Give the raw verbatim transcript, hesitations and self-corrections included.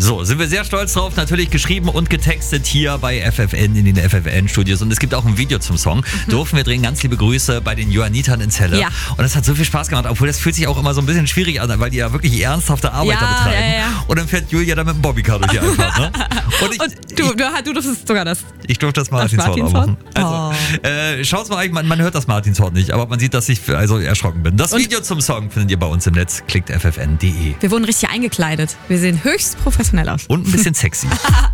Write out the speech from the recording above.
So, sind wir sehr stolz drauf. Natürlich geschrieben und getextet hier bei F F N in den F F N-Studios. Und es gibt auch ein Video zum Song. Mhm. Durften wir drehen. Ganz liebe Grüße bei den Johannitern in Celle. Ja. Und es hat so viel Spaß gemacht. Obwohl das fühlt sich auch immer so ein bisschen schwierig an, weil die ja wirklich ernsthafte Arbeit ja, da betreiben. Ja, ja. Und dann fährt Julia da mit dem Bobbycar durch die Einfahrt. Ne? Und, ich, und du, ich, du, du durftest sogar das. Ich durfte das Martinshorn auch machen. Also, oh. äh, schaut's mal, man, man hört das Martinshorn nicht, aber man sieht, dass ich also erschrocken bin. Das und Video zum Song findet ihr bei uns im Netz. Klickt F F N punkt de. Wir wurden richtig eingekleidet. Wir sehen höchst professionell aus. Und ein bisschen sexy.